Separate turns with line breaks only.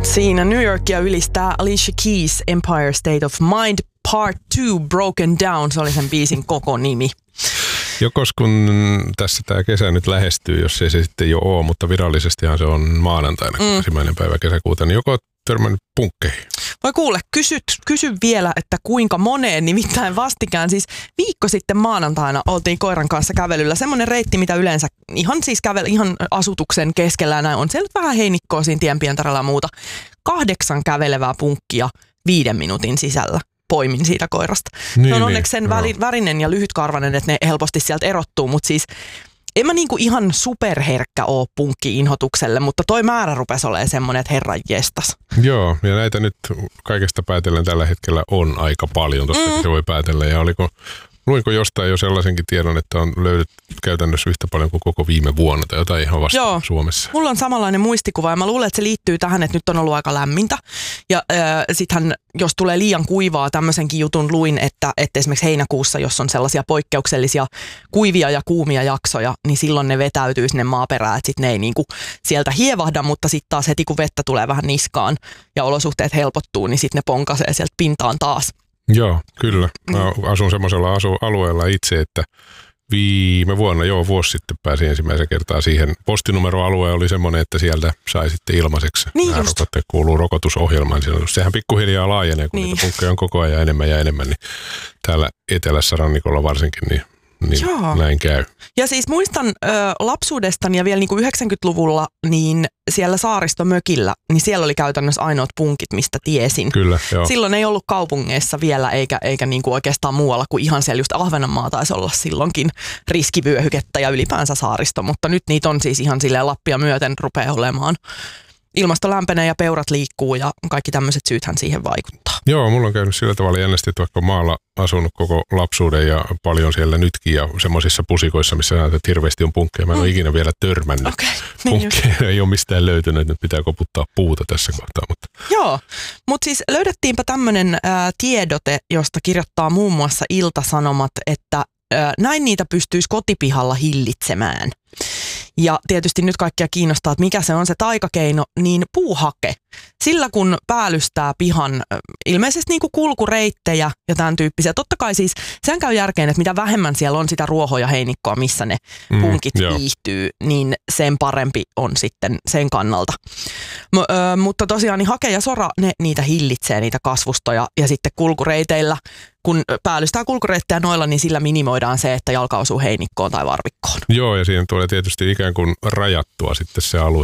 Siinä New Yorkia ylistää Alicia Keys Empire State of Mind Part 2 Broken Down, se oli sen biisin koko nimi.
Jokos kun tässä tämä kesä nyt lähestyy, jos ei se sitten jo ole, mutta virallisestihan se on maanantaina, 1. päivä kesäkuuta, niin joko törmännyt punkkeihin?
Voi kuule, kysy vielä, että kuinka moneen, nimittäin vastikään. Siis viikko sitten maanantaina oltiin koiran kanssa kävelyllä. Semmoinen reitti, mitä yleensä ihan asutuksen keskellä ja näin on. Siellä vähän heinikkoa siinä tienpientaralla ja muuta. 8 kävelevää punkkia 5 minuutin sisällä. Poimin siitä koirasta. Niin, on onneksi sen värinen ja lyhytkarvainen, että ne helposti sieltä erottuu, mutta siis en mä niinku ihan superherkkä oo punkki-inhotukselle, mutta toi määrä rupesi olemaan semmoinen, että herran jestas.
Joo, ja näitä nyt kaikesta päätellen tällä hetkellä on aika paljon, tostakin se voi päätellä. Ja luinko jostain jo sellaisenkin tiedon, että on löydetty käytännössä yhtä paljon kuin koko viime vuonna tai jotain ihan vasta Suomessa.
Mulla on samanlainen muistikuva ja mä luulen, että se liittyy tähän, että nyt on ollut aika lämmintä. Ja sittenhän, jos tulee liian kuivaa, tämmöisenkin jutun luin, että esimerkiksi heinäkuussa, jos on sellaisia poikkeuksellisia kuivia ja kuumia jaksoja, niin silloin ne vetäytyy sinne maaperään, että sitten ne ei niinku sieltä hievahda, mutta sitten taas heti kun vettä tulee vähän niskaan ja olosuhteet helpottuu, niin sitten ne ponkasee sieltä pintaan taas.
Joo, kyllä. Mä asun semmoisella alueella itse, että viime vuonna, vuosi sitten pääsin ensimmäisen kertaa siihen. Postinumeroalue oli semmoinen, että sieltä sai sitten ilmaiseksi. Niin nämä rokotteet kuuluu rokotusohjelmaan. Sehän pikkuhiljaa laajenee, kun niitä punkkeja on koko ajan enemmän, niin täällä etelässä rannikolla varsinkin, niin näin käy.
Ja siis muistan lapsuudestani ja vielä niin kuin 90-luvulla, niin siellä saaristomökillä, niin siellä oli käytännössä ainoat punkit, mistä tiesin.
Kyllä, joo.
Silloin ei ollut kaupungeissa vielä, eikä niin kuin oikeastaan muualla kuin ihan siellä just Ahvenanmaa taisi olla silloinkin riskivyöhykettä ja ylipäänsä saaristo, mutta nyt niitä on siis ihan silleen Lappia myöten rupeaa olemaan. Ilmasto lämpenee ja peurat liikkuu ja kaikki tämmöiset syythän siihen vaikuttaa.
Joo, mulla on käynyt sillä tavalla jännästi, että vaikka maalla asunut koko lapsuuden ja paljon siellä nytkin ja semmoisissa pusikoissa, missä näet, että hirveästi on punkkeja. Mä en ole ikinä vielä törmännyt. Punkkeja ei ole mistään löytynyt, nyt pitää koputtaa puuta tässä kohtaa. Mutta.
Joo, mutta siis löydettiinpä tämmöinen tiedote, josta kirjoittaa muun muassa Ilta-Sanomat, että näin niitä pystyisi kotipihalla hillitsemään. Ja tietysti nyt kaikkia kiinnostaa, että mikä se on se taikakeino, niin puuhake. Sillä kun päällystää pihan ilmeisesti niin kuin kulkureittejä ja tämän tyyppisiä. Totta kai siis sen käy järkeen, että mitä vähemmän siellä on sitä ruohoa ja heinikkoa, missä ne punkit viihtyy, niin sen parempi on sitten sen kannalta. Mutta tosiaan niin hake ja sora, niitä hillitsee niitä kasvustoja ja sitten kulkureiteillä, kun päällystää kulkureittejä noilla, niin sillä minimoidaan se, että jalka osuu heinikkoon tai varvikkoon.
Joo, ja siihen tulee tietysti ikään kuin rajattua sitten se alue